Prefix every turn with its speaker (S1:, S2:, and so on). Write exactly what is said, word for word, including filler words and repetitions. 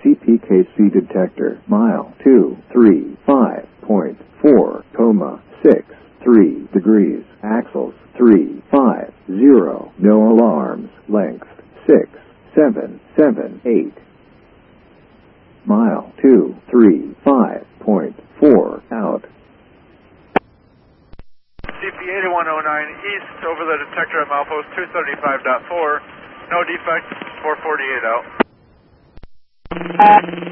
S1: C P K C detector, mile two three five point four, coma six three degrees, axles three five zero, no alarms, length six seven seven eight. Mile two three five point four out.
S2: C P eighty-one oh nine east over the detector at milepost two thirty-five point four. No defect, four forty-eight out.